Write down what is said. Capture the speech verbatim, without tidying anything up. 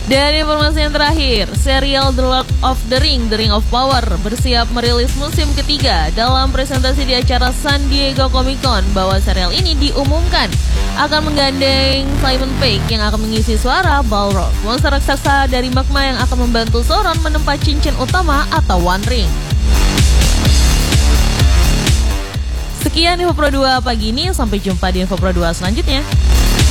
Dan informasi yang terakhir, serial The Lord of the Ring, The Ring of Power bersiap merilis musim ketiga. Dalam presentasi di acara San Diego Comic Con bahwa serial ini diumumkan akan menggandeng Simon Pegg yang akan mengisi suara Balrog, monster raksasa dari magma yang akan membantu Sauron menempa cincin utama atau One Ring. Sekian Info Pro dua pagi ini, sampai jumpa di Info Pro dua selanjutnya.